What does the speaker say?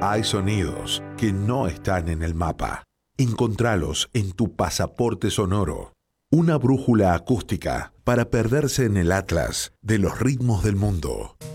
Hay sonidos que no están en el mapa. Encontralos en tu pasaporte sonoro. Una brújula acústica para perderse en el atlas de los ritmos del mundo.